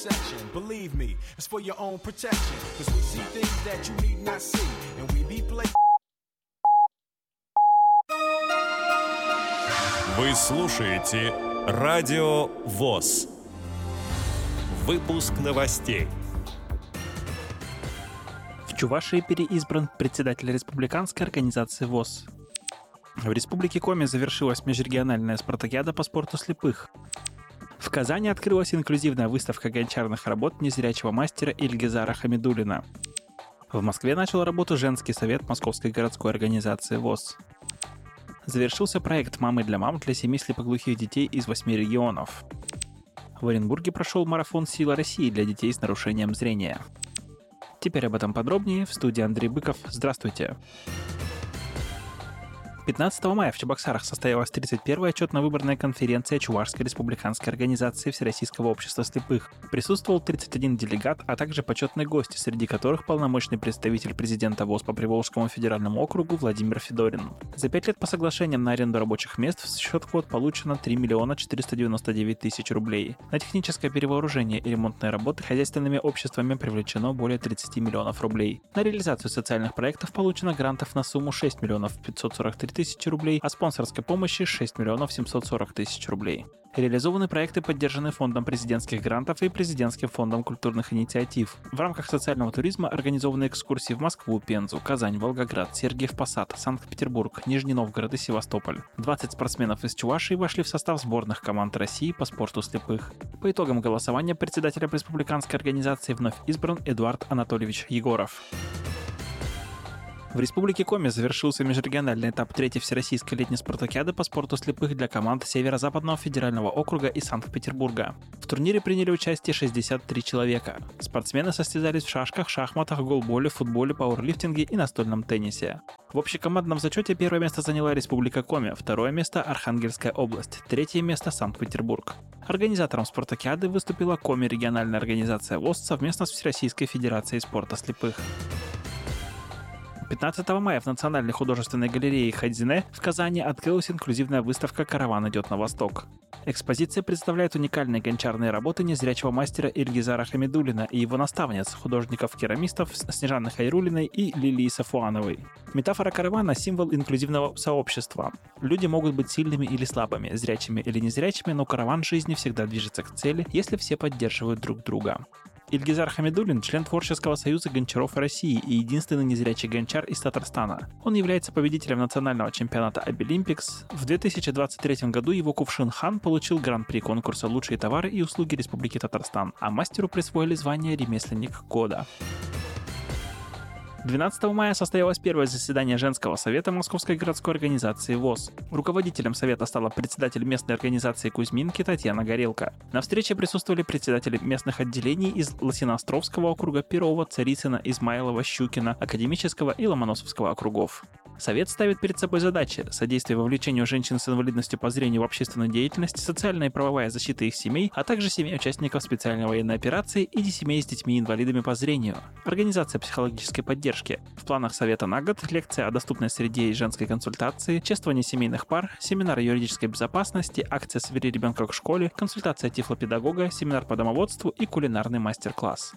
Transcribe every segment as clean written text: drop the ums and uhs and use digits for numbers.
Believe me, it's for your own protection. Cause we see things that you need not see. And we be play. Вы слушаете Радио ВОС. Выпуск новостей. В Чувашии переизбран председатель республиканской организации ВОС. В Республике Коми завершилась межрегиональная спартакиада по спорту слепых. В Казани открылась инклюзивная выставка гончарных работ незрячего мастера Ильгизара Хамидуллина. В Москве начал работу женский совет Московской городской организации ВОС. Завершился проект «Мамы для мам» для 7 слепоглухих детей из 8 регионов. В Оренбурге прошел марафон «Сила России» для детей с нарушением зрения. Теперь об этом подробнее. В студии Андрей Быков. Здравствуйте. 15 мая в Чебоксарах состоялась 31-я отчетно-выборная конференция Чувашской республиканской организации Всероссийского общества слепых. Присутствовал 31 делегат, а также почетные гости, среди которых полномочный представитель президента ВОС по Приволжскому федеральному округу Владимир Федорин. За 5 лет по соглашениям на аренду рабочих мест в счет квот получено 3 499 000 рублей. На техническое перевооружение и ремонтные работы хозяйственными обществами привлечено более 30 миллионов рублей. На реализацию социальных проектов получено грантов на сумму 6 543 000 рублей, а спонсорской помощи 6 740 000 рублей. Реализованы проекты, поддержанные Фондом президентских грантов и Президентским фондом культурных инициатив. В рамках социального туризма организованы экскурсии в Москву, Пензу, Казань, Волгоград, Сергиев Посад, Санкт-Петербург, Нижний Новгород и Севастополь. 20 спортсменов из Чувашии вошли в состав сборных команд России по спорту слепых. По итогам голосования председателем республиканской организации вновь избран Эдуард Анатольевич Егоров. В Республике Коми завершился межрегиональный этап 3-й Всероссийской летней спартакиады по спорту слепых для команд Северо-Западного федерального округа и Санкт-Петербурга. В турнире приняли участие 63 человека. Спортсмены состязались в шашках, шахматах, голболе, футболе, пауэрлифтинге и настольном теннисе. В общекомандном зачете первое место заняла Республика Коми, второе место – Архангельская область, третье место – Санкт-Петербург. Организатором спартакиады выступила Коми региональная организация ВОС совместно с Всероссийской федерацией спорта слепых. 15 мая в Национальной художественной галерее Хайдзине в Казани открылась инклюзивная выставка «Караван идет на восток». Экспозиция представляет уникальные гончарные работы незрячего мастера Ильгизара Хамидуллина и его наставниц, художников-керамистов Снежаны Хайруллиной и Лилии Сафуановой. Метафора каравана – символ инклюзивного сообщества. Люди могут быть сильными или слабыми, зрячими или незрячими, но караван жизни всегда движется к цели, если все поддерживают друг друга. Ильгизар Хамидуллин – член Творческого союза гончаров России и единственный незрячий гончар из Татарстана. Он является победителем национального чемпионата Обилимпикс. В 2023 году его кувшин «Хан» получил гран-при конкурса «Лучшие товары и услуги Республики Татарстан», а мастеру присвоили звание «Ремесленник года». 12 мая состоялось первое заседание Женского совета Московской городской организации ВОС. Руководителем совета стала председатель местной организации Кузьминки Татьяна Горелко. На встрече присутствовали председатели местных отделений из Лосиноостровского округа, Перова, Царицына, Измайлова, Щукина, Академического и Ломоносовского округов. Совет ставит перед собой задачи: содействие вовлечению женщин с инвалидностью по зрению в общественную деятельность, социальная и правовая защита их семей, а также семей участников специальной военной операции и семей с детьми-инвалидами по зрению. Организация психологической поддержки. В планах Совета на год лекция о доступной среде и женской консультации, чествование семейных пар, семинар о юридической безопасности, акция «Собери ребенка к школе», консультация тифлопедагога, семинар по домоводству и кулинарный мастер-класс.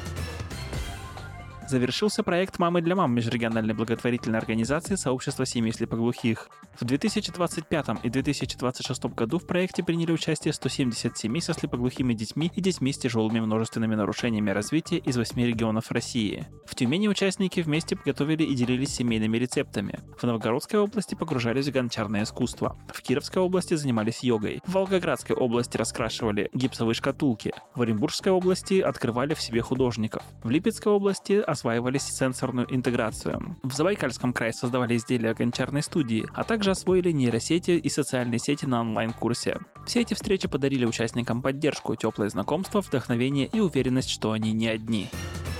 Завершился проект «Мамы для мам» межрегиональной благотворительной организации Сообщества семей слепоглухих. В 2025 и 2026 году в проекте приняли участие 170 семей со слепоглухими детьми и детьми с тяжелыми множественными нарушениями развития из 8 регионов России. В Тюмени участники вместе готовили и делились семейными рецептами. В Новгородской области погружались в гончарное искусство. В Кировской области занимались йогой. В Волгоградской области раскрашивали гипсовые шкатулки. В Оренбургской области открывали в себе художников. В Липецкой области осваивались сенсорную интеграцию. В Забайкальском крае создавали изделия гончарной студии, а также освоили нейросети и социальные сети на онлайн-курсе. Все эти встречи подарили участникам поддержку, теплое знакомство, вдохновение и уверенность, что они не одни.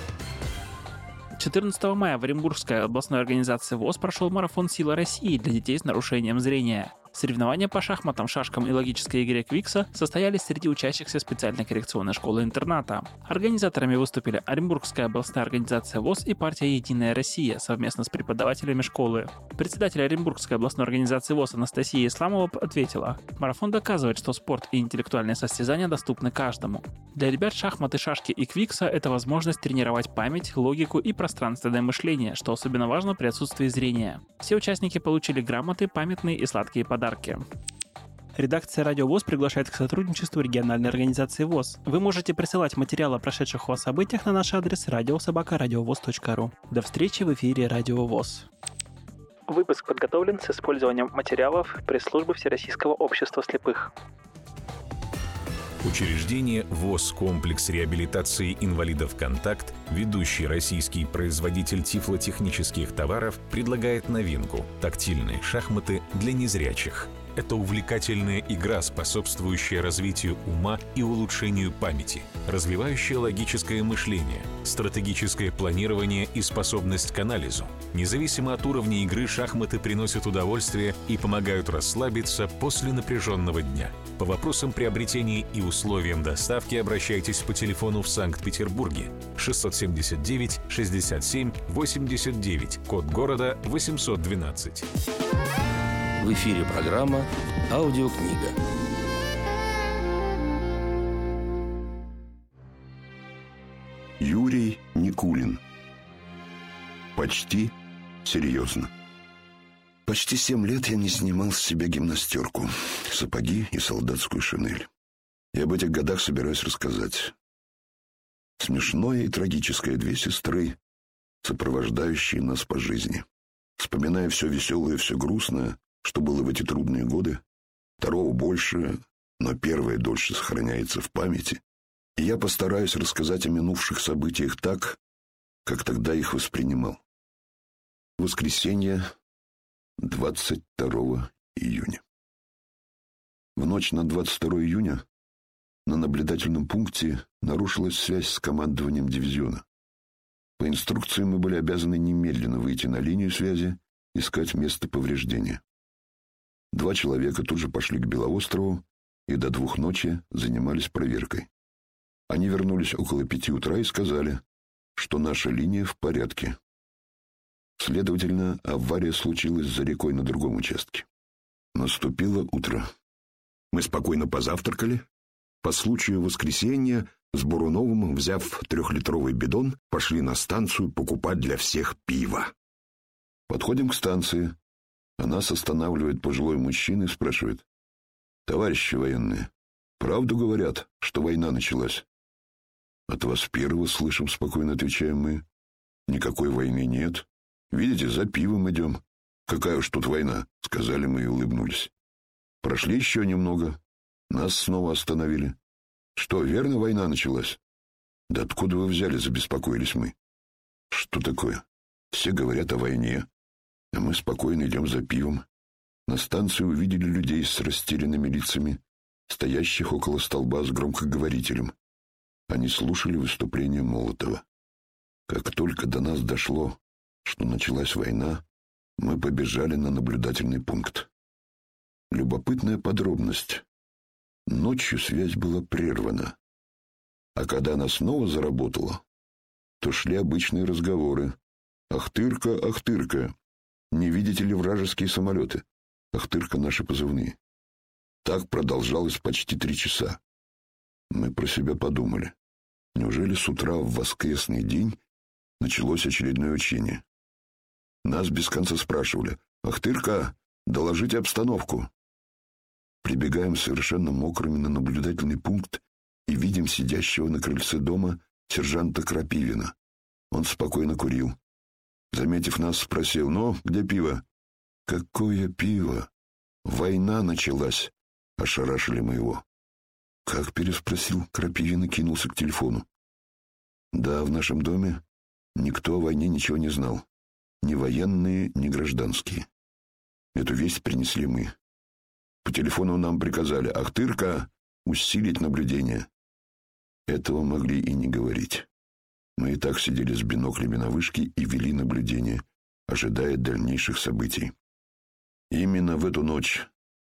14 мая в Оренбургской областной организации ВОС прошел марафон «Сила России» для детей с нарушением зрения. Соревнования по шахматам, шашкам и логической игре Квикса состоялись среди учащихся специальной коррекционной школы-интерната. Организаторами выступили Оренбургская областная организация ВОС и партия «Единая Россия» совместно с преподавателями школы. Председатель Оренбургской областной организации ВОС Анастасия Исламова ответила: «Марафон доказывает, что спорт и интеллектуальные состязания доступны каждому. Для ребят шахматы, шашки и Квикса — это возможность тренировать память, логику и пространственное мышление, что особенно важно при отсутствии зрения». Все участники получили грамоты, памятные и сладкие подарки. Редакция «Радио ВОС» приглашает к сотрудничеству региональной организации ВОС. Вы можете присылать материалы о прошедших у вас событиях на наш адрес radio@radiovoz.ru. До встречи в эфире «Радио ВОС». Выпуск подготовлен с использованием материалов пресс-службы Всероссийского общества слепых. Учреждение ВОС «Комплекс реабилитации инвалидов «Контакт», ведущий российский производитель тифлотехнических товаров, предлагает новинку – тактильные шахматы для незрячих. Это увлекательная игра, способствующая развитию ума и улучшению памяти, развивающая логическое мышление, стратегическое планирование и способность к анализу. Независимо от уровня игры, шахматы приносят удовольствие и помогают расслабиться после напряженного дня. По вопросам приобретения и условиям доставки обращайтесь по телефону в Санкт-Петербурге 679 67 89, код города 812. В эфире программа «Аудиокнига». Юрий Никулин. Почти серьезно. Почти 7 лет я не снимал с себя гимнастерку, сапоги и солдатскую шинель. И об этих годах собираюсь рассказать. Смешное и трагическое 2 сестры, сопровождающие нас по жизни. Вспоминая все веселое и все грустное, что было в эти трудные годы, второго больше, но первое дольше сохраняется в памяти, и я постараюсь рассказать о минувших событиях так, как тогда их воспринимал. Воскресенье, 22 июня. В ночь на 22 июня на наблюдательном пункте нарушилась связь с командованием дивизиона. По инструкции мы были обязаны немедленно выйти на линию связи, искать место повреждения. 2 человека тут же пошли к Белоострову и до 2 ночи занимались проверкой. Они вернулись около 5 утра и сказали, что наша линия в порядке. Следовательно, авария случилась за рекой на другом участке. Наступило утро. Мы спокойно позавтракали. По случаю воскресенья с Буруновым, взяв 3-литровый бидон, пошли на станцию покупать для всех пиво. Подходим к станции. А нас останавливает пожилой мужчина и спрашивает: «Товарищи военные, правду говорят, что война началась?» «От вас первого слышим», — спокойно отвечаем мы. «Никакой войны нет. Видите, за пивом идем». «Какая уж тут война», — сказали мы и улыбнулись. Прошли еще немного. Нас снова остановили. «Что, верно, война началась?» «Да откуда вы взяли?» — забеспокоились мы. «Что такое? Все говорят о войне». А мы спокойно идем за пивом. На станции увидели людей с растерянными лицами, стоящих около столба с громкоговорителем. Они слушали выступление Молотова. Как только до нас дошло, что началась война, мы побежали на наблюдательный пункт. Любопытная подробность. Ночью связь была прервана. А когда она снова заработала, то шли обычные разговоры. «Ахтырка, Ахтырка! Не видите ли вражеские самолеты?» Ахтырка — наши позывные. Так продолжалось почти 3 часа. Мы про себя подумали. Неужели с утра в воскресный день началось очередное учение? Нас без конца спрашивали: «Ахтырка, доложите обстановку». Прибегаем совершенно мокрыми на наблюдательный пункт и видим сидящего на крыльце дома сержанта Крапивина. Он спокойно курил. Заметив нас, спросил: «Ну, где пиво?» «Какое пиво? Война началась!» — ошарашили мы его. «Как?» — переспросил Крапивин и кинулся к телефону. Да, в нашем доме никто о войне ничего не знал. Ни военные, ни гражданские. Эту весть принесли мы. По телефону нам приказали: «Ахтырка, усилить наблюдение». Этого могли и не говорить. Мы и так сидели с биноклями на вышке и вели наблюдение, ожидая дальнейших событий. Именно в эту ночь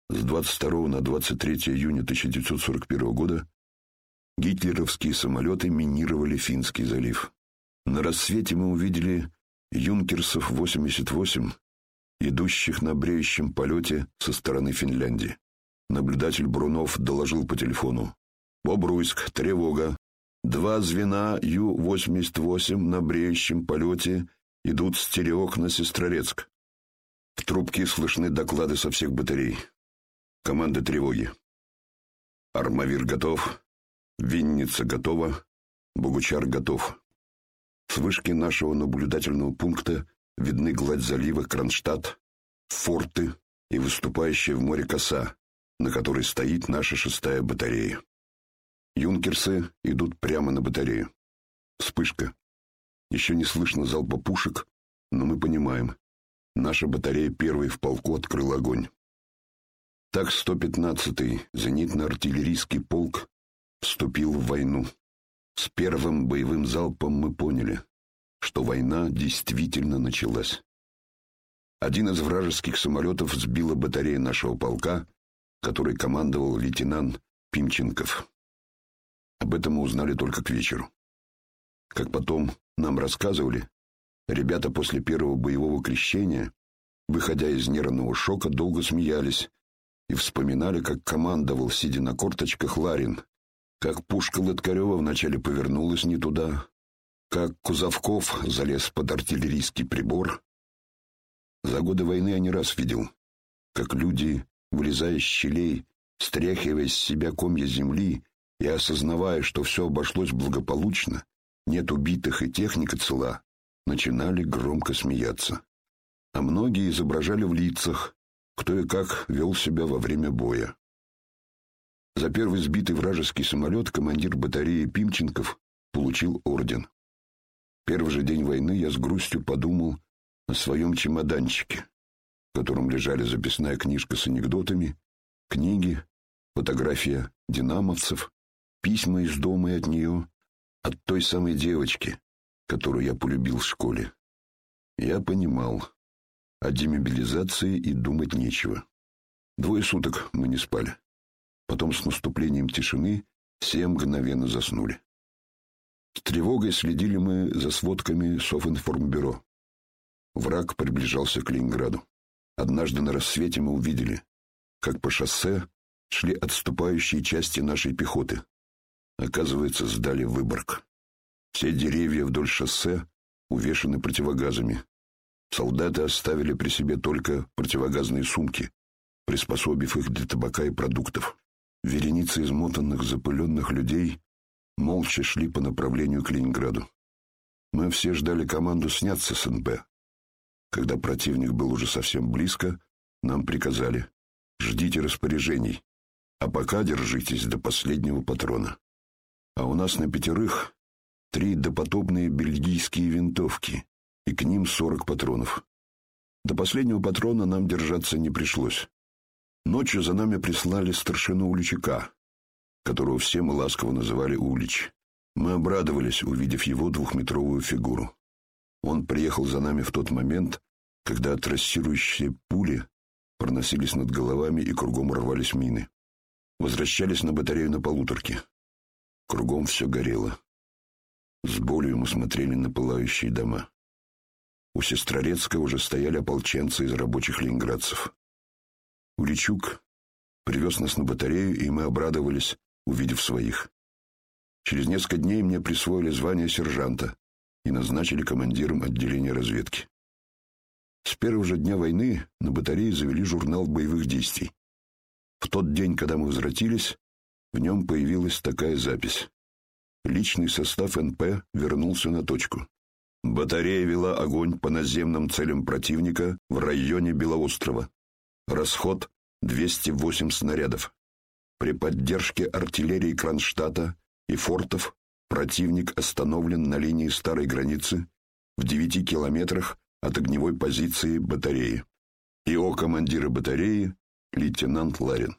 С 22 на 23 июня 1941 года гитлеровские самолеты минировали Финский залив. На рассвете мы увидели юнкерсов 88, идущих на бреющем полете со стороны Финляндии. Наблюдатель Брунов доложил по телефону: «Бобруйск, тревога. 2 звена Ю-88 на бреющем полете идут с Тереок на Сестрорецк». В трубке слышны доклады со всех батарей. Команда тревоги: Армавир готов, Винница готова, Богучар готов. С вышки нашего наблюдательного пункта видны гладь залива Кронштадт, форты и выступающая в море коса, на которой стоит наша 6-я батарея. Юнкерсы идут прямо на батарею. Вспышка. Еще не слышно залпа пушек, но мы понимаем, наша батарея первой в полку открыла огонь. Так 115-й зенитно-артиллерийский полк вступил в войну. С первым боевым залпом мы поняли, что война действительно началась. Один из вражеских самолетов сбила батарею нашего полка, которой командовал лейтенант Пимченков. Об этом мы узнали только к вечеру. Как потом нам рассказывали, ребята после первого боевого крещения, выходя из нервного шока, долго смеялись и вспоминали, как командовал, сидя на корточках, Ларин, как пушка Лыткарева вначале повернулась не туда, как Кузовков залез под артиллерийский прибор. За годы войны я не раз видел, как люди, вылезая из щелей, стряхивая с себя комья земли и осознавая, что все обошлось благополучно, нет убитых и техника цела, начинали громко смеяться. А многие изображали в лицах, кто и как вел себя во время боя. За первый сбитый вражеский самолет командир батареи Пимченков получил орден. Первый же день войны я с грустью подумал о своем чемоданчике, в котором лежали записная книжка с анекдотами, книги, фотография динамовцев, письма из дома и от нее, от той самой девочки, которую я полюбил в школе. Я понимал, о демобилизации и думать нечего. 2 суток мы не спали. Потом с наступлением тишины все мгновенно заснули. С тревогой следили мы за сводками Софинформбюро. Враг приближался к Ленинграду. Однажды на рассвете мы увидели, как по шоссе шли отступающие части нашей пехоты. Оказывается, сдали Выборг. Все деревья вдоль шоссе увешаны противогазами. Солдаты оставили при себе только противогазные сумки, приспособив их для табака и продуктов. Вереницы измотанных, запыленных людей молча шли по направлению к Ленинграду. Мы все ждали команду сняться с НП. Когда противник был уже совсем близко, нам приказали: ждите распоряжений, а пока держитесь до последнего патрона. А у нас на 5 3 допотопные бельгийские винтовки, и к ним 40 патронов. До последнего патрона нам держаться не пришлось. Ночью за нами прислали старшину Уличака, которого все мы ласково называли Улич. Мы обрадовались, увидев его 2-метровую фигуру. Он приехал за нами в тот момент, когда трассирующие пули проносились над головами и кругом рвались мины. Возвращались на батарею на полуторке. Кругом все горело. С болью мы смотрели на пылающие дома. У Сестрорецка уже стояли ополченцы из рабочих ленинградцев. Уличук привез нас на батарею, и мы обрадовались, увидев своих. Через несколько дней мне присвоили звание сержанта и назначили командиром отделения разведки. С первого же дня войны на батарее завели журнал боевых действий. В тот день, когда мы возвратились, в нем появилась такая запись: личный состав НП вернулся на точку. Батарея вела огонь по наземным целям противника в районе Белоострова. Расход 208 снарядов. При поддержке артиллерии Кронштадта и фортов противник остановлен на линии старой границы в 9 километрах от огневой позиции батареи. ИО командира батареи лейтенант Ларин.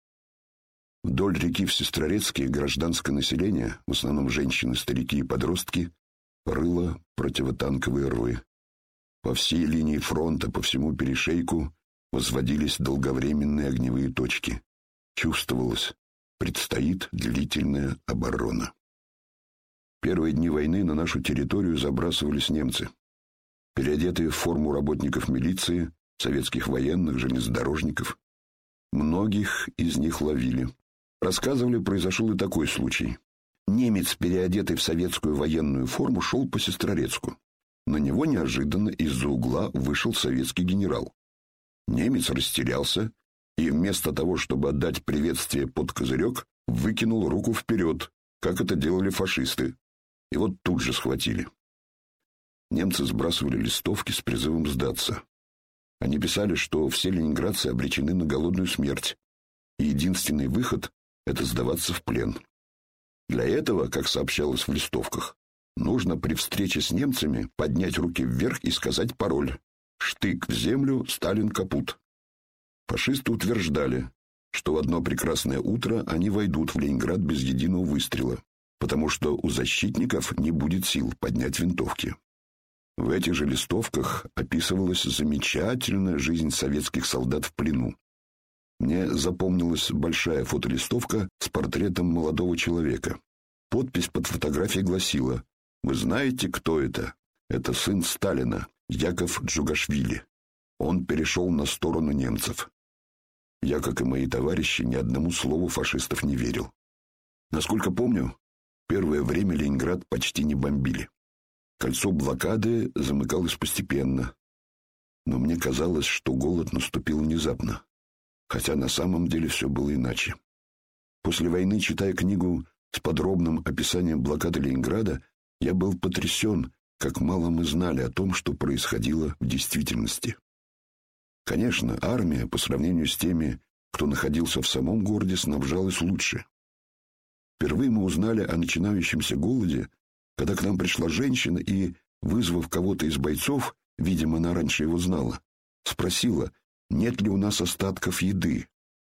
Вдоль реки в Сестрорецке гражданское население, в основном женщины, старики и подростки, рыло противотанковые рвы. По всей линии фронта, по всему перешейку Возводились долговременные огневые точки. Чувствовалось, предстоит длительная оборона. Первые дни войны на нашу территорию забрасывались немцы. Переодетые в форму работников милиции, советских военных, железнодорожников. Многих из них ловили. Рассказывали, произошел и такой случай. Немец, переодетый в советскую военную форму, шел по Сестрорецку. На него неожиданно из-за угла вышел советский генерал. Немец растерялся и вместо того, чтобы отдать приветствие под козырек, выкинул руку вперед, как это делали фашисты. И вот тут же схватили. Немцы сбрасывали листовки с призывом сдаться. Они писали, что все ленинградцы обречены на голодную смерть, и единственный выход — это сдаваться в плен. Для этого, как сообщалось в листовках, нужно при встрече с немцами поднять руки вверх и сказать пароль: «Штык в землю, Сталин капут». Фашисты утверждали, что в одно прекрасное утро они войдут в Ленинград без единого выстрела, потому что у защитников не будет сил поднять винтовки. В этих же листовках описывалась замечательная жизнь советских солдат в плену. Мне запомнилась большая фотолистовка с портретом молодого человека. Подпись под фотографией гласила: «Вы знаете, кто это? Это сын Сталина, Яков Джугашвили. Он перешел на сторону немцев». Я, как и мои товарищи, ни одному слову фашистов не верил. Насколько помню, первое время Ленинград почти не бомбили. Кольцо блокады замыкалось постепенно. Но мне казалось, что голод наступил внезапно. Хотя на самом деле все было иначе. После войны, читая книгу с подробным описанием блокады Ленинграда, я был потрясен, как мало мы знали о том, что происходило в действительности. Конечно, армия, по сравнению с теми, кто находился в самом городе, снабжалась лучше. Впервые мы узнали о начинающемся голоде, когда к нам пришла женщина и, вызвав кого-то из бойцов, видимо, она раньше его знала, спросила, нет ли у нас остатков еды.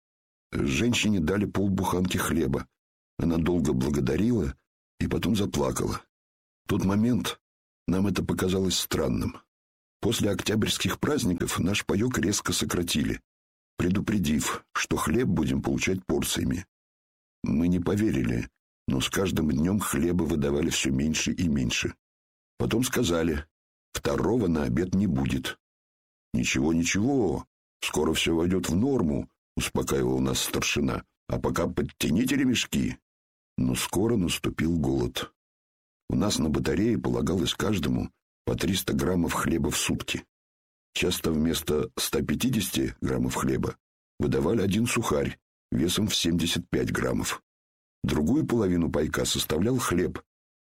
Женщине дали полбуханки хлеба. Она долго благодарила и потом заплакала. В тот момент нам это показалось странным. После октябрьских праздников наш паёк резко сократили, предупредив, что хлеб будем получать порциями. Мы не поверили, но с каждым днем хлеба выдавали все меньше и меньше. Потом сказали, второго на обед не будет. «Ничего, ничего, скоро все войдет в норму», — успокаивал нас старшина. «А пока подтяните ремешки». Но скоро наступил голод. У нас на батарее полагалось каждому по 300 граммов хлеба в сутки. Часто вместо 150 граммов хлеба выдавали один сухарь весом в 75 граммов. Другую половину пайка составлял хлеб,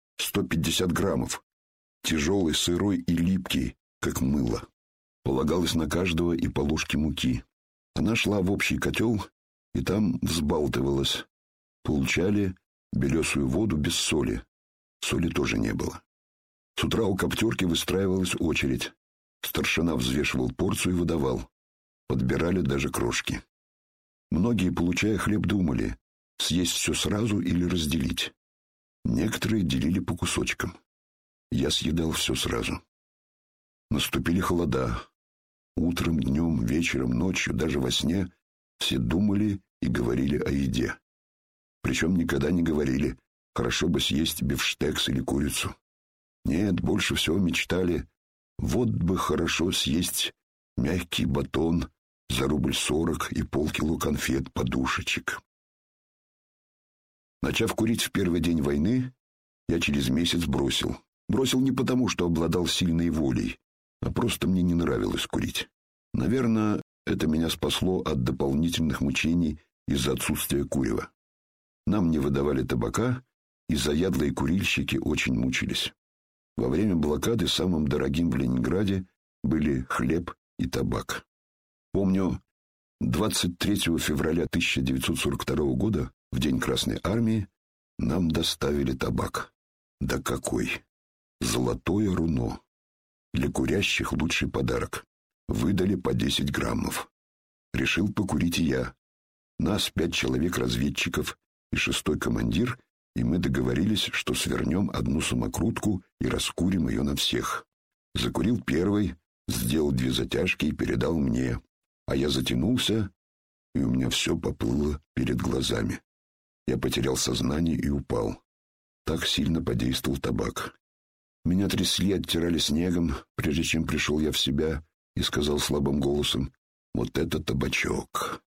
150 граммов, тяжелый, сырой и липкий, как мыло. Полагалось на каждого и по ложке муки. Она шла в общий котел и там взбалтывалась. Получали белесую воду без соли. Соли тоже не было. С утра у коптерки выстраивалась очередь. Старшина взвешивал порцию и выдавал. Подбирали даже крошки. Многие, получая хлеб, думали, съесть все сразу или разделить. Некоторые делили по кусочкам. Я съедал все сразу. Наступили холода. Утром, днем, вечером, ночью, даже во сне все думали и говорили о еде. Причем никогда не говорили, хорошо бы съесть бифштекс или курицу. Нет, больше всего мечтали, вот бы хорошо съесть мягкий батон за 1,40 рубля и полкило конфет, подушечек. Начав курить в первый день войны, я через месяц бросил. Бросил не потому, что обладал сильной волей, а просто мне не нравилось курить. Наверное, это меня спасло от дополнительных мучений из-за отсутствия курева. Нам не выдавали табака, и заядлые курильщики очень мучились. Во время блокады самым дорогим в Ленинграде были хлеб и табак. Помню, 23 февраля 1942 года, в День Красной Армии, нам доставили табак. Да какой! Золотое руно. Для курящих лучший подарок. Выдали по 10 граммов. Решил покурить и я. Нас 5 человек-разведчиков и 6-й командир, и мы договорились, что свернем одну самокрутку и раскурим ее на всех. Закурил первый, сделал 2 затяжки и передал мне, а я затянулся, и у меня все поплыло перед глазами. Я потерял сознание и упал. Так сильно подействовал табак. Меня трясли, оттирали снегом, прежде чем пришел я в себя и сказал слабым голосом: «Вот это табачок».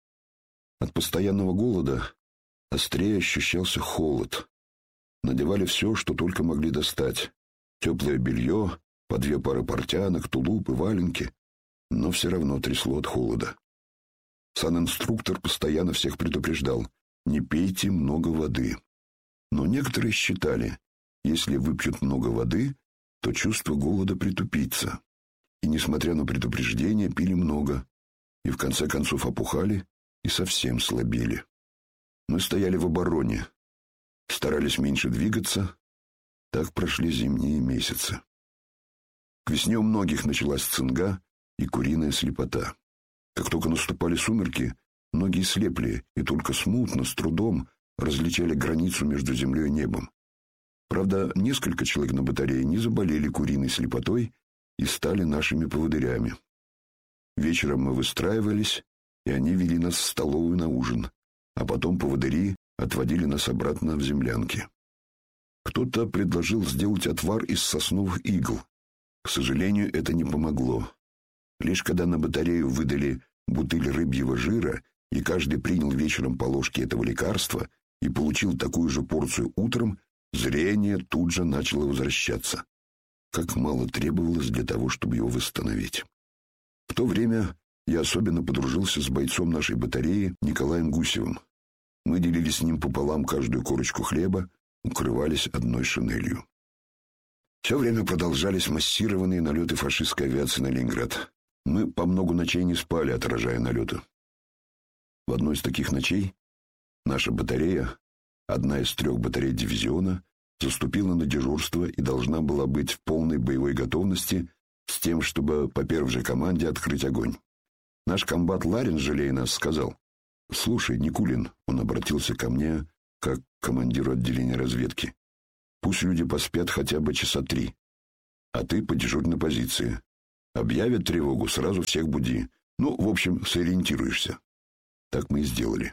От постоянного голода острее ощущался холод. Надевали все, что только могли достать. Теплое белье, по 2 пары портянок, тулуп и валенки. Но все равно трясло от холода. Санинструктор постоянно всех предупреждал: не пейте много воды. Но некоторые считали, если выпьют много воды, то чувство голода притупится. И, несмотря на предупреждения, пили много. И в конце концов опухали и совсем слабели. Мы стояли в обороне, старались меньше двигаться. Так прошли зимние месяцы. К весне у многих началась цинга и куриная слепота. Как только наступали сумерки, многие слепли и только смутно, с трудом различали границу между землей и небом. Правда, несколько человек на батарее не заболели куриной слепотой и стали нашими поводырями. Вечером мы выстраивались, и они вели нас в столовую на ужин, а потом поводыри отводили нас обратно в землянки. Кто-то предложил сделать отвар из сосновых игл. К сожалению, это не помогло. Лишь когда на батарею выдали бутыль рыбьего жира, и каждый принял вечером по ложке этого лекарства и получил такую же порцию утром, зрение тут же начало возвращаться. Как мало требовалось для того, чтобы его восстановить. В то время я особенно подружился с бойцом нашей батареи Николаем Гусевым. Мы делили с ним пополам каждую корочку хлеба, укрывались одной шинелью. Все время продолжались массированные налеты фашистской авиации на Ленинград. Мы по много ночей не спали, отражая налеты. В одной из таких ночей наша батарея, одна из 3 батарей дивизиона, заступила на дежурство и должна была быть в полной боевой готовности с тем, чтобы по первой же команде открыть огонь. Наш комбат Ларин, жалея нас, сказал: «Слушай, Никулин», он обратился ко мне как к командиру отделения разведки, «пусть люди поспят хотя бы часа 3, а ты подежурь на позиции. Объявят тревогу, сразу всех буди. Ну, в общем, сориентируешься». Так мы и сделали.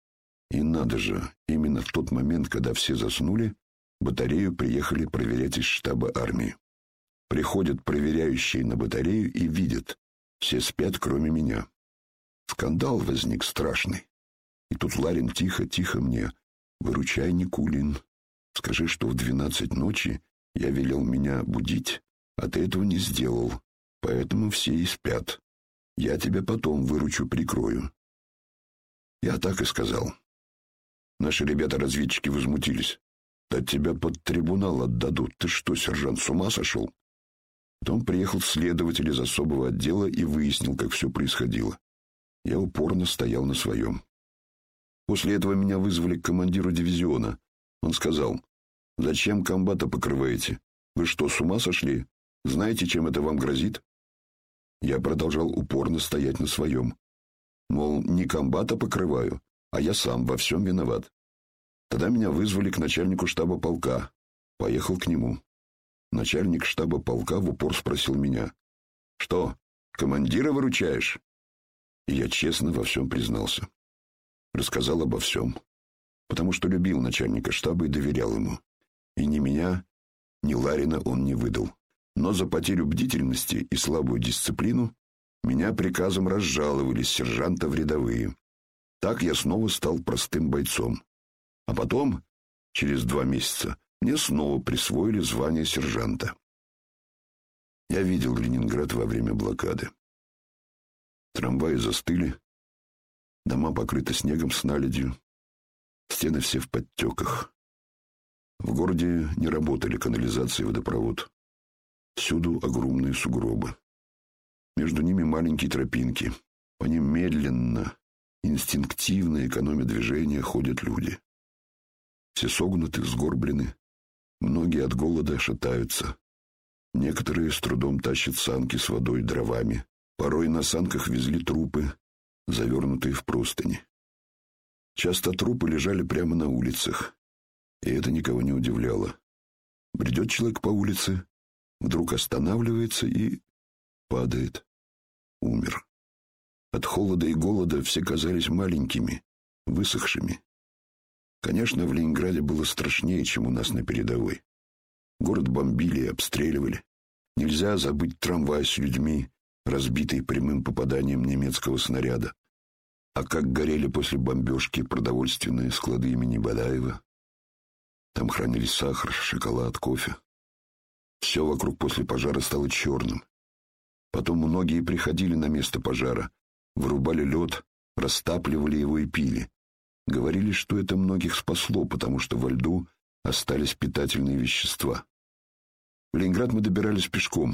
И надо же, именно в тот момент, когда все заснули, батарею приехали проверять из штаба армии. Приходят проверяющие на батарею и видят: все спят, кроме меня. Скандал возник страшный. И тут Ларин тихо мне: «Выручай, Никулин. Скажи, что в 12 ночи я велел меня будить, а ты этого не сделал, поэтому все и спят. Я тебя потом выручу, прикрою». Я так и сказал. Наши ребята-разведчики возмутились: «Да тебя под трибунал отдадут. Ты что, сержант, с ума сошел?» Потом приехал следователь из особого отдела и выяснил, как все происходило. Я упорно стоял на своем. После этого меня вызвали к командиру дивизиона. Он сказал: «Зачем комбата покрываете? Вы что, с ума сошли? Знаете, чем это вам грозит?» Я продолжал упорно стоять на своем. Мол, не комбата покрываю, а я сам во всем виноват. Тогда меня вызвали к начальнику штаба полка. Поехал к нему. Начальник штаба полка в упор спросил меня: «Что, командира выручаешь?» И я честно во всем признался. Рассказал обо всем, потому что любил начальника штаба и доверял ему. И ни меня, ни Ларина он не выдал. Но за потерю бдительности и слабую дисциплину меня приказом разжаловали с сержанта в рядовые. Так я снова стал простым бойцом. А потом, через 2 месяца, мне снова присвоили звание сержанта. Я видел Ленинград во время блокады. Трамваи застыли, дома покрыты снегом с наледью, стены все в подтеках. В городе не работали канализация и водопровод. Всюду огромные сугробы. Между ними маленькие тропинки. По ним медленно, инстинктивно, экономя движения, ходят люди. Все согнуты, сгорблены. Многие от голода шатаются. Некоторые с трудом тащат санки с водой и дровами. Порой на санках везли трупы, завернутые в простыни. Часто трупы лежали прямо на улицах, и это никого не удивляло. Бредет человек по улице, вдруг останавливается и падает. Умер. От холода и голода все казались маленькими, высохшими. Конечно, в Ленинграде было страшнее, чем у нас на передовой. Город бомбили и обстреливали. Нельзя забыть трамвай с людьми, разбитый прямым попаданием немецкого снаряда. А как горели после бомбежки продовольственные склады имени Бадаева. Там хранились сахар, шоколад, кофе. Все вокруг после пожара стало черным. Потом многие приходили на место пожара, вырубали лед, растапливали его и пили. Говорили, что это многих спасло, потому что во льду остались питательные вещества. В Ленинград мы добирались пешком.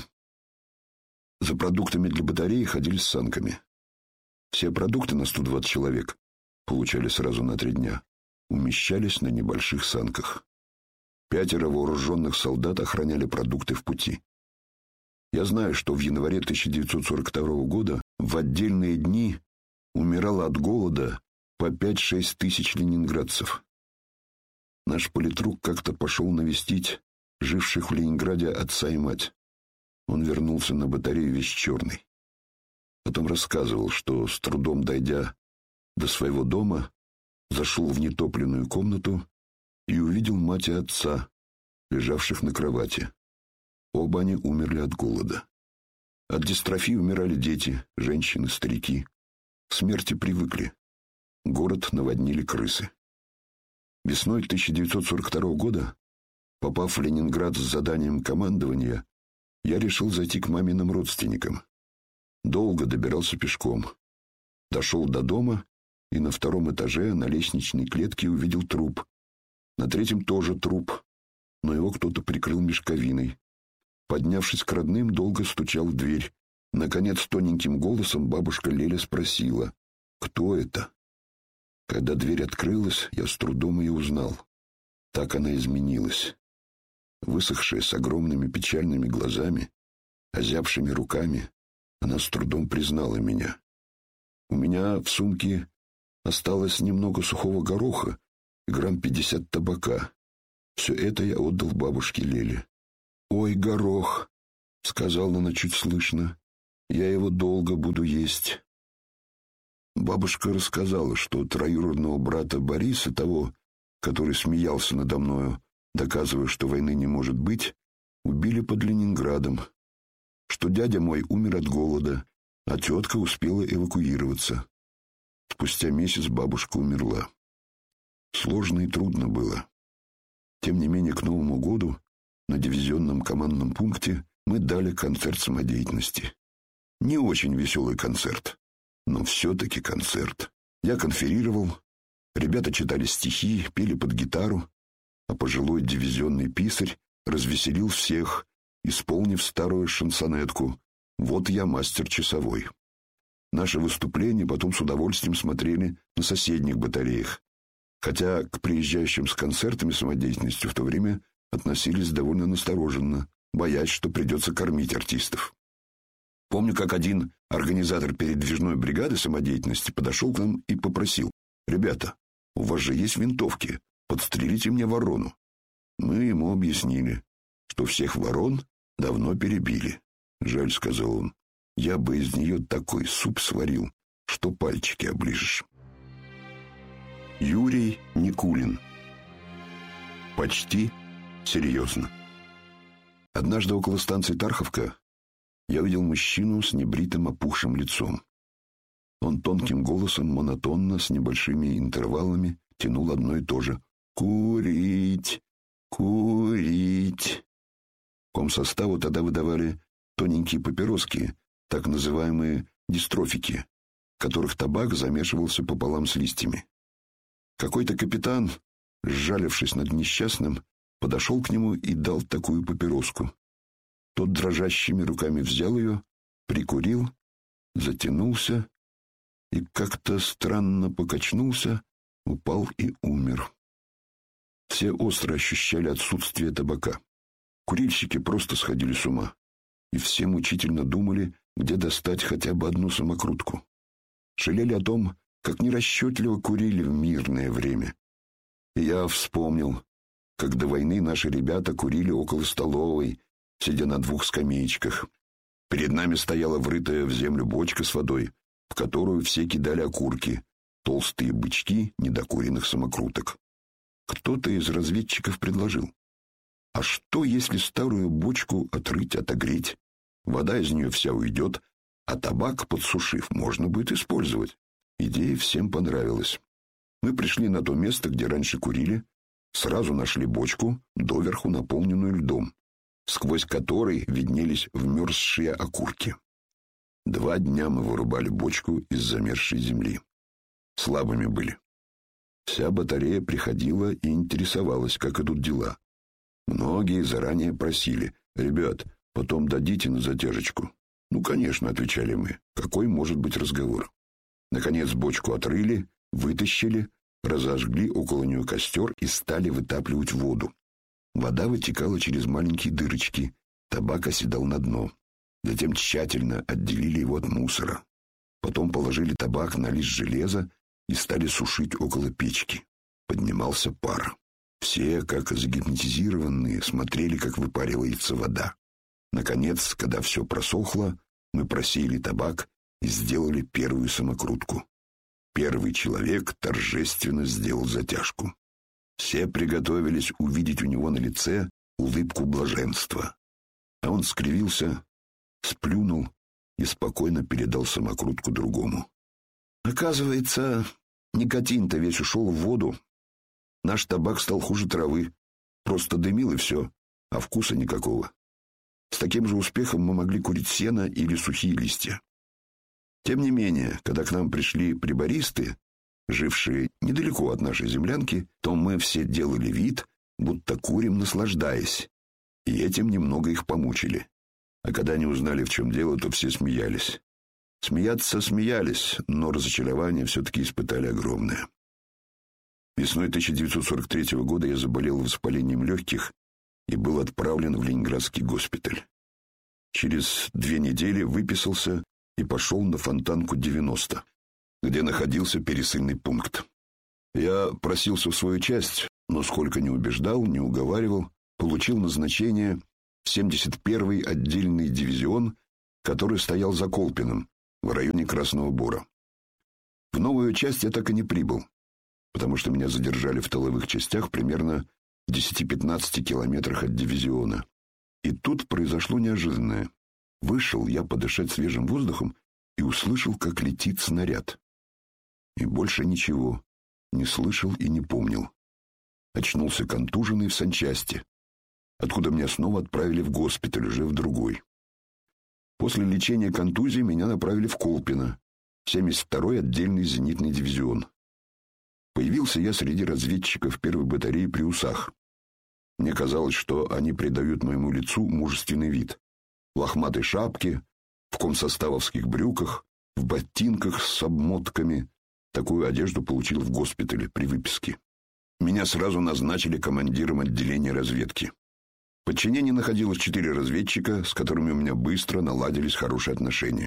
За продуктами для батареи ходили с санками. Все продукты на 120 человек получали сразу на 3 дня. Умещались на небольших санках. 5 вооруженных солдат охраняли продукты в пути. Я знаю, что в январе 1942 года в отдельные дни умирало от голода по 5-6 тысяч ленинградцев. Наш политрук как-то пошел навестить живших в Ленинграде отца и мать. Он вернулся на батарею весь черный. Потом рассказывал, что с трудом дойдя до своего дома, зашел в нетопленную комнату и увидел мать и отца, лежавших на кровати. Оба они умерли от голода. От дистрофии умирали дети, женщины, старики. К смерти привыкли. Город наводнили крысы. Весной 1942 года, попав в Ленинград с заданием командования, я решил зайти к маминым родственникам. Долго добирался пешком. Дошел до дома и на 2 этаже на лестничной клетке увидел труп. На 3 тоже труп, но его кто-то прикрыл мешковиной. Поднявшись к родным, долго стучал в дверь. Наконец, тоненьким голосом бабушка Леля спросила: «Кто это?» Когда дверь открылась, я с трудом ее узнал. Так она изменилась. Высохшая, с огромными печальными глазами, озябшими руками, она с трудом признала меня. У меня в сумке осталось немного сухого гороха и грамм 50 табака. Все это я отдал бабушке Леле. «Ой, горох!» — сказала она чуть слышно. «Я его долго буду есть». Бабушка рассказала, что троюродного брата Бориса, того, который смеялся надо мною, доказывая, что войны не может быть, убили под Ленинградом, что дядя мой умер от голода, а тетка успела эвакуироваться. Спустя месяц бабушка умерла. Сложно и трудно было. Тем не менее, к Новому году на дивизионном командном пункте мы дали концерт самодеятельности. Не очень веселый концерт, но все-таки концерт. Я конферировал, ребята читали стихи, пели под гитару, а пожилой дивизионный писарь развеселил всех, исполнив старую шансонетку «Вот я мастер часовой». Наше выступление потом с удовольствием смотрели на соседних батареях, хотя к приезжающим с концертами самодеятельностью в то время относились довольно настороженно, боясь, что придется кормить артистов. Помню, как один организатор передвижной бригады самодеятельности подошел к нам и попросил: «Ребята, у вас же есть винтовки, подстрелите мне ворону». Мы ему объяснили, что всех ворон давно перебили. «Жаль», — сказал он, — «я бы из нее такой суп сварил, что пальчики оближешь». Юрий Никулин. Почти серьезно. Однажды около станции Тарховка я увидел мужчину с небритым опухшим лицом. Он тонким голосом, монотонно, с небольшими интервалами тянул одно и то же: «Курить! Курить!» Комсоставу тогда выдавали тоненькие папироски, так называемые дистрофики, в которых табак замешивался пополам с листьями. Какой-то капитан, сжалившись над несчастным, подошел к нему и дал такую папироску. Тот дрожащими руками взял ее, прикурил, затянулся и как-то странно покачнулся, упал и умер. Все остро ощущали отсутствие табака. Курильщики просто сходили с ума, и все мучительно думали, где достать хотя бы одну самокрутку. Жалели о том, как нерасчетливо курили в мирное время. И я вспомнил, как до войны наши ребята курили около столовой, сидя на 2 скамеечках. Перед нами стояла врытая в землю бочка с водой, в которую все кидали окурки, толстые бычки недокуренных самокруток. Кто-то из разведчиков предложил: а что, если старую бочку отрыть, отогреть? Вода из нее вся уйдет, а табак, подсушив, можно будет использовать. Идея всем понравилась. Мы пришли на то место, где раньше курили, сразу нашли бочку, доверху наполненную льдом, сквозь который виднелись вмерзшие окурки. 2 дня мы вырубали бочку из замерзшей земли. Слабыми были. Вся батарея приходила и интересовалась, как идут дела. Многие заранее просили: ребят, потом дадите на затяжечку. Ну, конечно, отвечали мы. Какой может быть разговор? Наконец бочку отрыли, вытащили, разожгли около нее костер и стали вытапливать воду. Вода вытекала через маленькие дырочки, табак оседал на дно. Затем тщательно отделили его от мусора. Потом положили табак на лист железа и стали сушить около печки. Поднимался пар. Все, как загипнотизированные, смотрели, как выпаривается вода. Наконец, когда все просохло, мы просеяли табак и сделали первую самокрутку. Первый человек торжественно сделал затяжку. Все приготовились увидеть у него на лице улыбку блаженства. А он скривился, сплюнул и спокойно передал самокрутку другому. Оказывается, никотин-то весь ушел в воду. Наш табак стал хуже травы. Просто дымил и все, а вкуса никакого. С таким же успехом мы могли курить сено или сухие листья. Тем не менее, когда к нам пришли прибористы, жившие недалеко от нашей землянки, то мы все делали вид, будто курим, наслаждаясь, и этим немного их помучили. А когда они узнали, в чем дело, то все смеялись. Смеяться смеялись, но разочарование все-таки испытали огромное. Весной 1943 года я заболел воспалением легких и был отправлен в Ленинградский госпиталь. Через 2 недели выписался и пошел на Фонтанку 90, где находился пересыльный пункт. Я просился в свою часть, но сколько ни убеждал, ни уговаривал, получил назначение в 71-й отдельный дивизион, который стоял за Колпином, в районе Красного Бора. В новую часть я так и не прибыл, потому что меня задержали в тыловых частях примерно в 10-15 километрах от дивизиона. И тут произошло неожиданное. Вышел я подышать свежим воздухом и услышал, как летит снаряд. И больше ничего не слышал и не помнил. Очнулся контуженный в санчасти, откуда меня снова отправили в госпиталь, уже в другой. После лечения контузии меня направили в Колпино, 72-й отдельный зенитный дивизион. Появился я среди разведчиков 1-й батареи при Усах. Мне казалось, что они придают моему лицу мужественный вид. В лохматой шапке, в комсоставовских брюках, в ботинках с обмотками. Такую одежду получил в госпитале при выписке. Меня сразу назначили командиром отделения разведки. В подчинении находилось 4 разведчика, с которыми у меня быстро наладились хорошие отношения.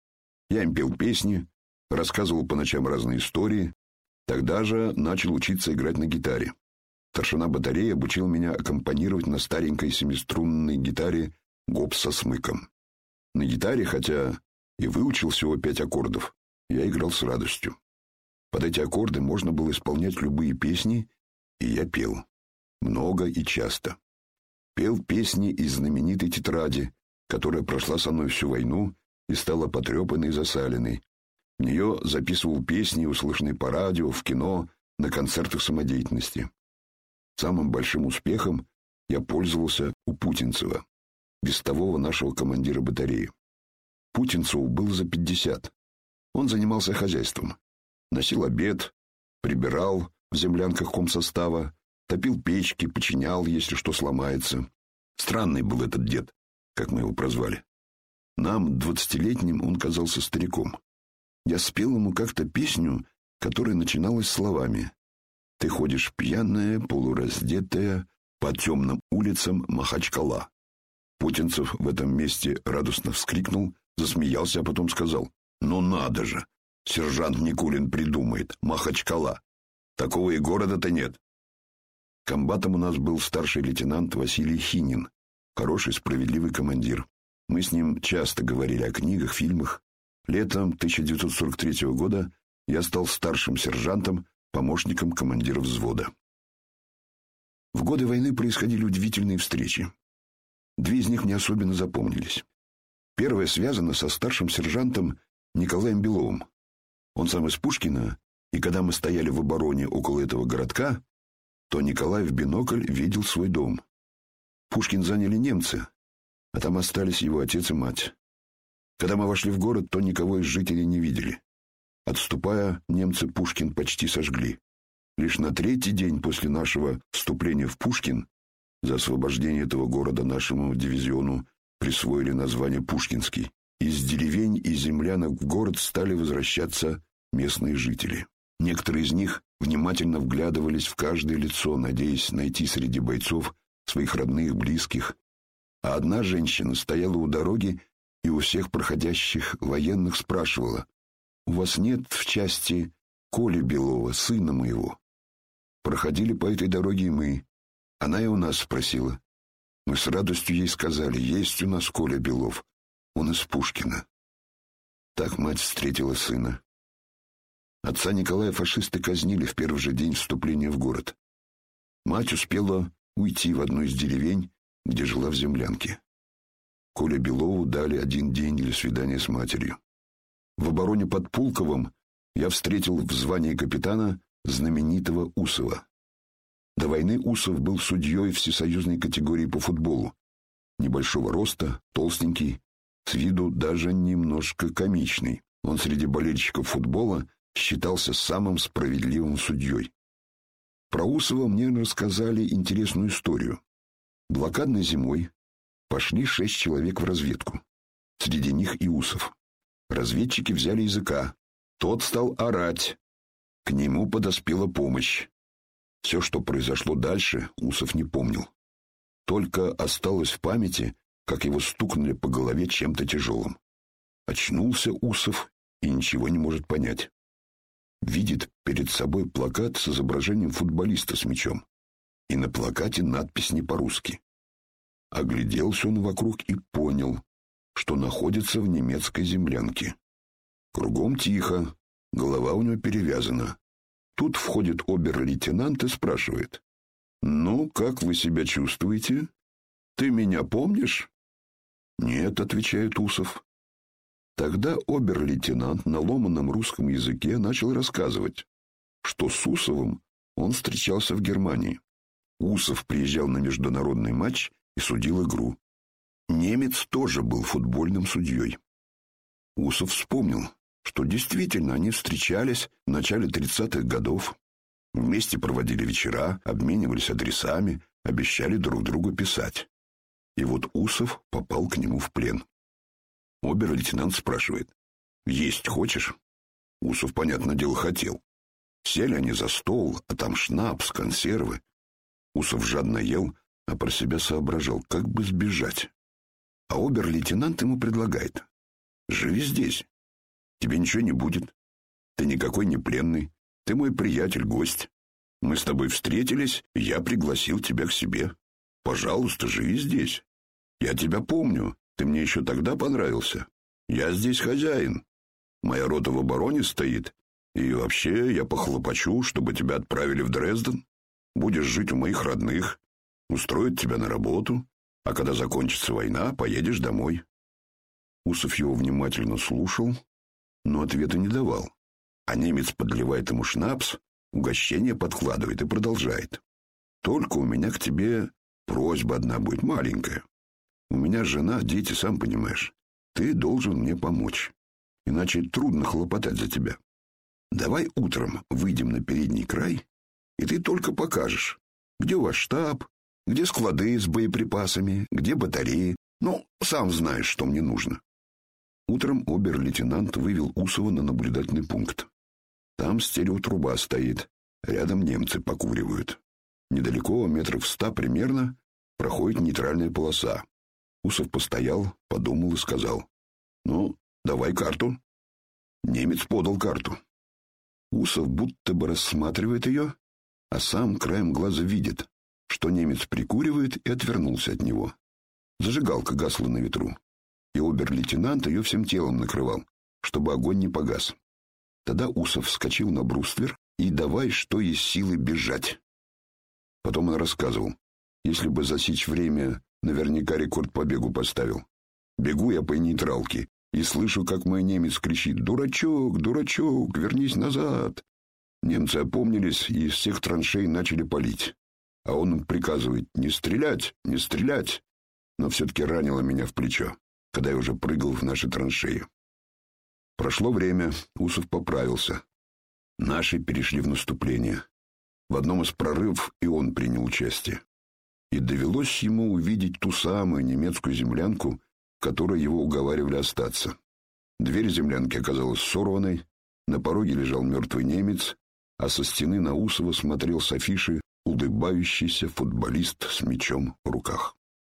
Я им пел песни, рассказывал по ночам разные истории. Тогда же начал учиться играть на гитаре. Старшина батареи обучил меня аккомпанировать на старенькой 7-струнной гитаре гоп со смыком. На гитаре, хотя и выучил всего 5 аккордов, я играл с радостью. Под эти аккорды можно было исполнять любые песни, и я пел. Много и часто. Пел песни из знаменитой тетради, которая прошла со мной всю войну и стала потрепанной и засаленной. В нее записывал песни, услышанные по радио, в кино, на концертах самодеятельности. Самым большим успехом я пользовался у Путинцева, вестового нашего командира батареи. Путинцеву было за 50. Он занимался хозяйством. Носил обед, прибирал в землянках комсостава, топил печки, починял, если что сломается. Странный был этот дед, как мы его прозвали. Нам, 20-летним, он казался стариком. Я спел ему как-то песню, которая начиналась словами: «Ты ходишь пьяная, полураздетая, по темным улицам Махачкала». Путинцев в этом месте радостно вскрикнул, засмеялся, а потом сказал: «Ну надо же! Сержант Никулин придумает, Махачкала. Такого и города-то нет». Комбатом у нас был старший лейтенант Василий Хинин, хороший, справедливый командир. Мы с ним часто говорили о книгах, фильмах, Летом 1943 года я стал старшим сержантом, помощником командира взвода. В годы войны происходили удивительные встречи. Две из них мне особенно запомнились. Первая связана со старшим сержантом Николаем Беловым. Он сам из Пушкина, и когда мы стояли в обороне около этого городка, то Николай в бинокль видел свой дом. Пушкин заняли немцы, а там остались его отец и мать. Когда мы вошли в город, то никого из жителей не видели. Отступая, немцы Пушкин почти сожгли. Лишь на третий день после нашего вступления в Пушкин за освобождение этого города нашему дивизиону присвоили название Пушкинский. Из деревень и землянок в город стали возвращаться местные жители. Некоторые из них внимательно вглядывались в каждое лицо, надеясь найти среди бойцов своих родных, близких. А одна женщина стояла у дороги и у всех проходящих военных спрашивала: «У вас нет в части Коли Белова, сына моего?» Проходили по этой дороге и мы. Она и у нас спросила. Мы с радостью ей сказали: «Есть у нас Коля Белов, он из Пушкина». Так мать встретила сына. Отца Николая фашисты казнили в первый же день вступления в город. Мать успела уйти в одну из деревень, где жила в землянке. Коле Белову дали один день для свидания с матерью. В обороне под Пулковым я встретил в звании капитана знаменитого Усова. До войны Усов был судьей всесоюзной категории по футболу. Небольшого роста, толстенький, с виду даже немножко комичный. Он среди болельщиков футбола считался самым справедливым судьей. Про Усова мне рассказали интересную историю. Блокадной зимой пошли 6 человек в разведку. Среди них и Усов. Разведчики взяли языка. Тот стал орать. К нему подоспела помощь. Все, что произошло дальше, Усов не помнил. Только осталось в памяти, как его стукнули по голове чем-то тяжелым. Очнулся Усов и ничего не может понять. Видит перед собой плакат с изображением футболиста с мячом. И на плакате надпись не по-русски. Огляделся он вокруг и понял, что находится в немецкой землянке. Кругом тихо, голова у него перевязана. Тут входит обер-лейтенант и спрашивает: «Ну, как вы себя чувствуете? Ты меня помнишь?» «Нет», — отвечает Усов. Тогда обер-лейтенант на ломаном русском языке начал рассказывать, что с Усовым он встречался в Германии. Усов приезжал на международный матч и судил игру. Немец тоже был футбольным судьей. Усов вспомнил, что действительно они встречались в начале 30-х годов. Вместе проводили вечера, обменивались адресами, обещали друг другу писать. И вот Усов попал к нему в плен. Обер-лейтенант спрашивает: «Есть хочешь?» Усов, понятное дело, хотел. Сели они за стол, а там шнапс, консервы. Усов жадно ел, а про себя соображал, как бы сбежать. А обер-лейтенант ему предлагает: «Живи здесь. Тебе ничего не будет. Ты никакой не пленный. Ты мой приятель, гость. Мы с тобой встретились, и я пригласил тебя к себе. Пожалуйста, живи здесь. Я тебя помню. Ты мне еще тогда понравился. Я здесь хозяин. Моя рота в обороне стоит. И вообще я похлопочу, чтобы тебя отправили в Дрезден. Будешь жить у моих родных. Устроят тебя на работу. А когда закончится война, поедешь домой». Усов его внимательно слушал, но ответа не давал. А немец подливает ему шнапс, угощение подкладывает и продолжает: «Только у меня к тебе просьба одна будет, маленькая. У меня жена, дети, сам понимаешь. Ты должен мне помочь, иначе трудно хлопотать за тебя. Давай утром выйдем на передний край, и ты только покажешь, где у вас штаб, где склады с боеприпасами, где батареи. Ну, сам знаешь, что мне нужно». Утром обер-лейтенант вывел Усова на наблюдательный пункт. Там стереотруба стоит, рядом немцы покуривают. Недалеко, метров 100 примерно, проходит нейтральная полоса. Усов постоял, подумал и сказал: «Ну, давай карту». Немец подал карту. Усов будто бы рассматривает ее, а сам краем глаза видит, что немец прикуривает, и отвернулся от него. Зажигалка гасла на ветру, и обер-лейтенант ее всем телом накрывал, чтобы огонь не погас. Тогда Усов вскочил на бруствер и давай, что из силы, бежать. Потом он рассказывал: если бы засечь время, наверняка рекорд по бегу поставил. Бегу я по нейтралке и слышу, как мой немец кричит: «Дурачок, дурачок, вернись назад!» Немцы опомнились и из всех траншей начали палить. А он им приказывает: «Не стрелять, не стрелять!» Но все-таки ранило меня в плечо, когда я уже прыгал в наши траншеи. Прошло время, Усов поправился. Наши перешли в наступление. В одном из прорывов и он принял участие. И довелось ему увидеть ту самую немецкую землянку, в которой его уговаривали остаться. Дверь землянки оказалась сорванной, на пороге лежал мертвый немец, а со стены на Усова смотрел с афиши улыбающийся футболист с мячом в руках.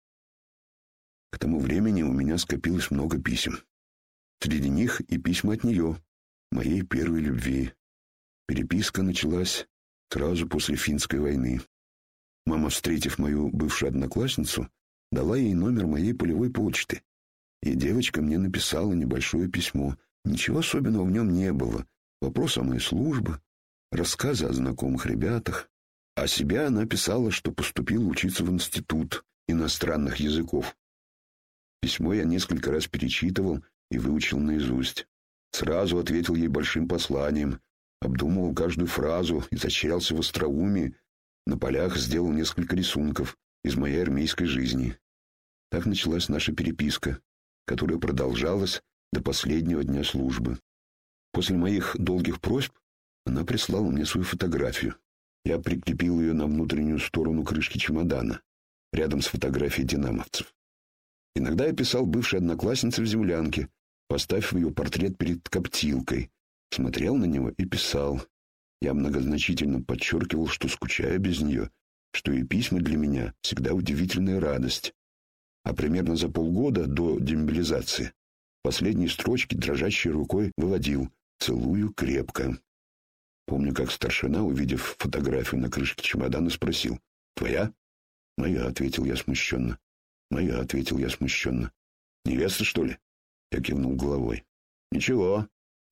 К тому времени у меня скопилось много писем. Среди них и письма от нее, моей первой любви. Переписка началась сразу после Финской войны. Мама, встретив мою бывшую одноклассницу, дала ей номер моей полевой почты. И девочка мне написала небольшое письмо. Ничего особенного в нем не было. Вопрос о моей службе, рассказы о знакомых ребятах. О себе она писала, что поступила учиться в институт иностранных языков. Письмо я несколько раз перечитывал и выучил наизусть. Сразу ответил ей большим посланием, обдумывал каждую фразу, изощрялся в остроумии, на полях сделал несколько рисунков из моей армейской жизни. Так началась наша переписка, которая продолжалась до последнего дня службы. После моих долгих просьб она прислала мне свою фотографию. Я прикрепил ее на внутреннюю сторону крышки чемодана, рядом с фотографией динамовцев. Иногда я писал бывшей однокласснице в землянке, поставив ее портрет перед коптилкой, смотрел на него и писал. Я многозначительно подчеркивал, что скучаю без нее, что и письма для меня всегда удивительная радость. А примерно за полгода до демобилизации последние строчки дрожащей рукой выводил: «Целую крепко». Помню, как старшина, увидев фотографию на крышке чемодана, спросил: «Твоя?» «Моя», — ответил я смущенно. «Моя», — ответил я смущенно. «Невеста, что ли?» Я кивнул головой. «Ничего,